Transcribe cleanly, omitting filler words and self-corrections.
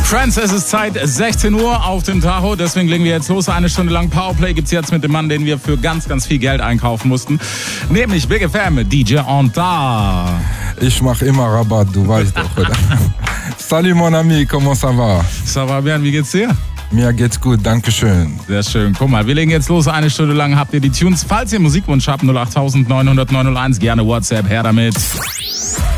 Friends, es ist Zeit, 16 Uhr auf dem Tacho, deswegen legen wir jetzt los. Eine Stunde lang Powerplay gibt's jetzt mit dem Mann, den wir für ganz, ganz viel Geld einkaufen mussten. Nämlich Big FM, DJ Anta. Ich mach immer Rabatt, du weißt doch, oder? Salut mon ami, comment ça va? Ça va bien, wie geht's dir? Mir geht's gut, danke schön. Sehr schön. Guck mal, wir legen jetzt los. Eine Stunde lang habt ihr die Tunes. Falls ihr Musikwunsch habt, 08000 900 901, gerne WhatsApp, her damit.